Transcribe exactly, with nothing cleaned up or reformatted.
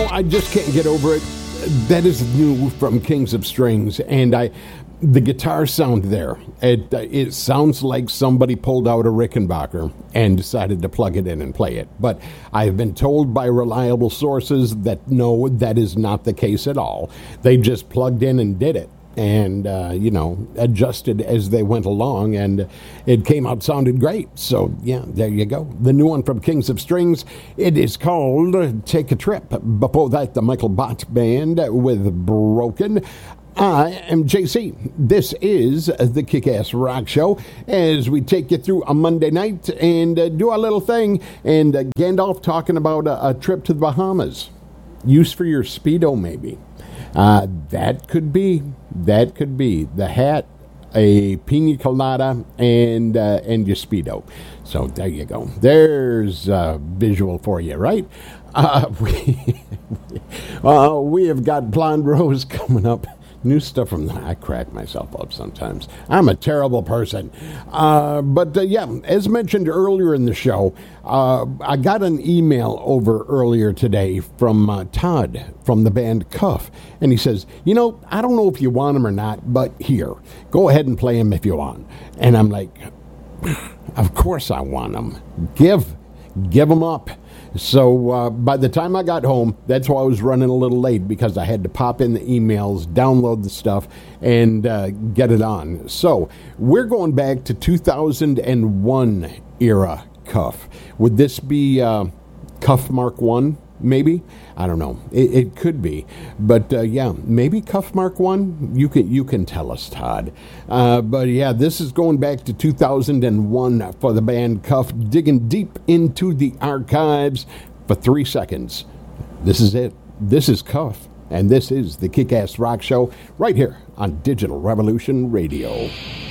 know, I just can't get over it. That is new from Kings of Strings, and I, the guitar sound there, it it sounds like somebody pulled out a Rickenbacker and decided to plug it in and play it. But I've been told by reliable sources that no, that is not the case at all. They just plugged in and did it, and, uh, you know, adjusted as they went along, and it came out sounded great. So, yeah, there you go. The new one from Kings of Strings, it is called Take a Trip. Before that, the Michael Bott Band with Broken. I am J C. This is the Kick-Ass Rock Show as we take you through a Monday night and uh, do our little thing. And uh, Gandalf talking about a, a trip to the Bahamas. Use for your Speedo, maybe. Uh, that could be, that could be the hat, a pina colada, and uh, and your Speedo. So there you go. There's a visual for you, right? Uh, we, uh, we have got Blonde Rose coming up. New stuff from the... I crack myself up sometimes. I'm a terrible person. Uh, but, uh, yeah, as mentioned earlier in the show, uh, I got an email over earlier today from uh, Todd from the band Cuff. And he says, you know, I don't know if you want him or not, but here, go ahead and play him if you want. And I'm like, of course I want him. Give, give him up. So uh, by the time I got home, that's why I was running a little late, because I had to pop in the emails, download the stuff, and uh, get it on. So we're going back to two thousand one era Cuff. Would this be uh, Cuff Mark one, maybe? I don't know. It, it could be. But, uh, yeah, maybe Cuff Mark one? You can, you can tell us, Todd. Uh, but, yeah, this is going back to two thousand one for the band Cuff, digging deep into the archives for three seconds. This is it. This is Cuff, and this is the Kick-Ass Rock Show right here on Digital Revolution Radio.